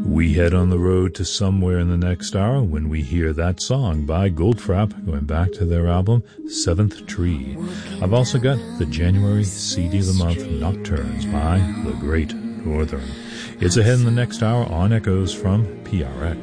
We head on the road to somewhere in the next hour when we hear that song by Goldfrapp, going back to their album Seventh Tree. I've also got the January CD of the Month Nocturnes by The Great Northern. It's ahead in the next hour on Echoes from PRX.